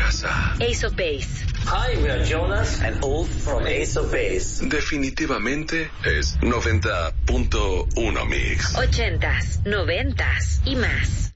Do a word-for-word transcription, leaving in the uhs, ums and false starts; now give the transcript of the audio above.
casa. Ace of Base. Hi, we are Jonas and Ulf from Ace of Base. Definitivamente es noventa punto uno Mix. Ochentas, noventas y más.